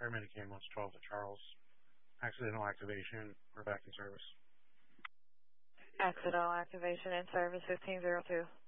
Paramedic Ambulance 12 to Charles. Accidental activation. We're back in service. Accidental activation in service 1502.